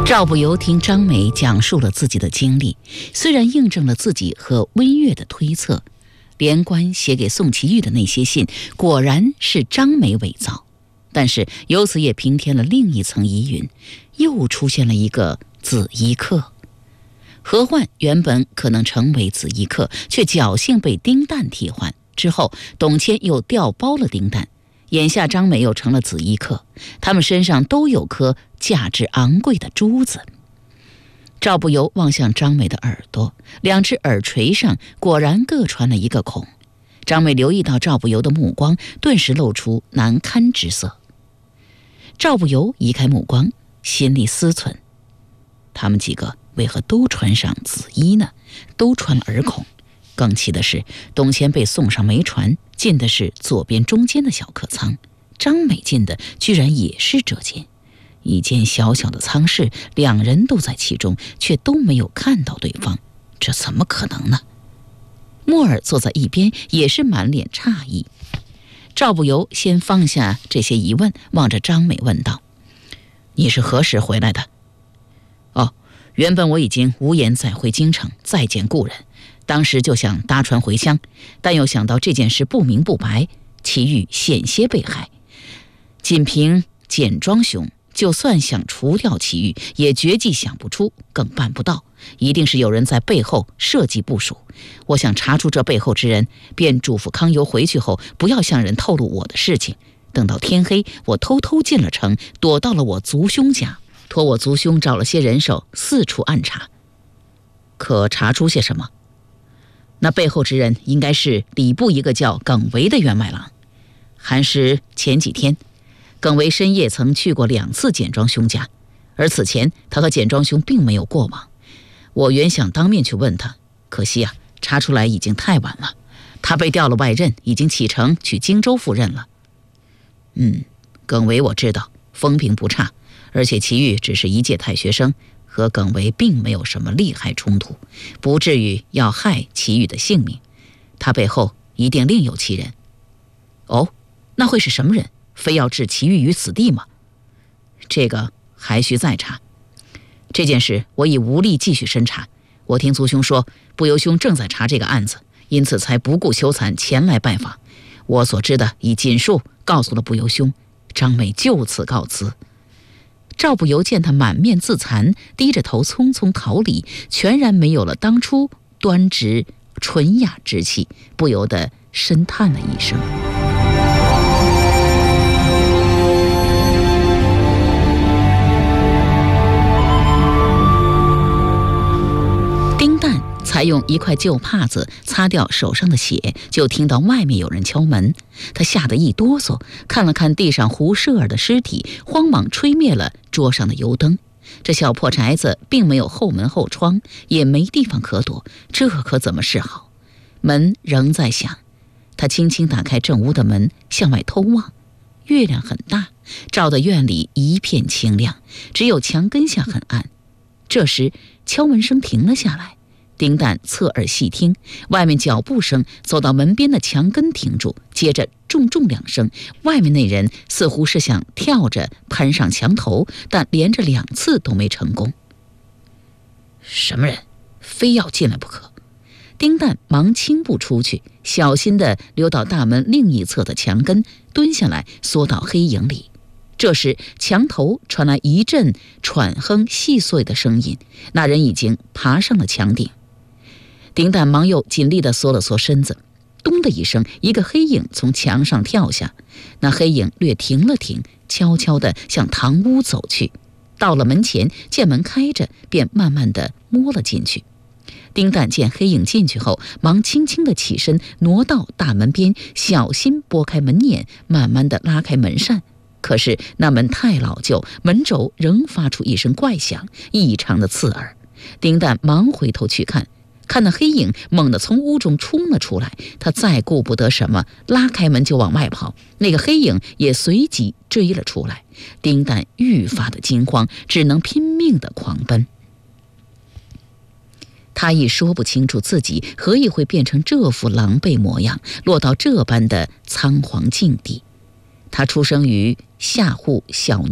赵不由听张美讲述了自己的经历，虽然印证了自己和温月的推测，连官写给宋祁煜的那些信果然是张美伪造，但是由此也平添了另一层疑云，又出现了一个紫衣客。何焕原本可能成为紫衣客，却侥幸被丁旦替换，之后董谦又调包了丁旦，眼下张美又成了紫衣客，他们身上都有颗价值昂贵的珠子。赵不由望向张美的耳朵，两只耳垂上果然各穿了一个孔。张美留意到赵不由的目光，顿时露出难堪之色。赵不由移开目光，心里思忖：他们几个为何都穿上紫衣呢？都穿了耳孔。更奇的是，董谦被送上煤船，进的是左边中间的小客舱，张美进的居然也是这间。一间小小的舱室，两人都在其中，却都没有看到对方，这怎么可能呢？莫尔坐在一边，也是满脸诧异。赵不由先放下这些疑问，望着张美问道：你是何时回来的？原本我已经无颜再回京城再见故人，当时就想搭船回乡，但又想到这件事不明不白，祁煜险些被害，仅凭简庄兄，就算想除掉祁煜，也绝技想不出，更办不到，一定是有人在背后设计部署。我想查出这背后之人，便嘱咐康由回去后不要向人透露我的事情。等到天黑，我偷偷进了城，躲到了我族兄家，托我族兄找了些人手，四处暗查。可查出些什么？那背后之人应该是礼部一个叫耿维的员外郎。寒食前几天，耿维深夜曾去过2次简庄兄家，而此前他和简庄兄并没有过往。我原想当面去问他，可惜查出来已经太晚了，他被调了外任，已经启程去荆州赴任了。耿维我知道，风评不差，而且祁煜只是一届太学生，和耿维并没有什么利害冲突，不至于要害祁煜的性命。他背后一定另有其人。那会是什么人？非要置祁煜于死地吗？这个还需再查。这件事我已无力继续深查，我听族兄说不由兄正在查这个案子，因此才不顾羞惭前来拜访。我所知的已尽数告诉了不由兄，张美就此告辞。赵不由见他满面自惭，低着头匆匆逃离，全然没有了当初端直纯雅之气，不由得深叹了一声。丁旦才用一块旧帕子擦掉手上的血，就听到外面有人敲门。他吓得一哆嗦，看了看地上胡适儿的尸体，慌忙吹灭了桌上的油灯。这小破宅子并没有后门后窗，也没地方可躲，这可怎么是好？门仍在响，他轻轻打开正屋的门，向外偷望。月亮很大，照得院里一片清亮，只有墙根下很暗。这时敲门声停了下来，丁旦侧耳细听，外面脚步声走到门边的墙根停住，接着重重2声，外面那人似乎是想跳着攀上墙头，但连着2次都没成功。什么人？非要进来不可。丁旦忙轻步出去，小心地溜到大门另一侧的墙根，蹲下来缩到黑影里。这时墙头传来一阵喘哼细碎的声音，那人已经爬上了墙顶。丁旦忙又紧力地缩了缩身子，咚的一声，一个黑影从墙上跳下。那黑影略停了停，悄悄地向堂屋走去。到了门前，见门开着，便慢慢地摸了进去。丁旦见黑影进去后，忙轻轻地起身，挪到大门边，小心拨开门撵，慢慢地拉开门扇。可是那门太老旧，门轴仍发出一声怪响，异常的刺耳。丁旦忙回头去看，看那黑影猛地从屋中冲了出来，他再顾不得什么，拉开门就往外跑。那个黑影也随即追了出来。丁旦愈发的惊慌，只能拼命的狂奔。他亦说不清楚自己何以会变成这副狼狈模样，落到这般的仓皇境地。他出生于下户小农